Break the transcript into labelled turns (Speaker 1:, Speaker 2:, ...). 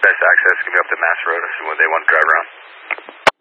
Speaker 1: Best access can be up to Mass Road if they want to drive around.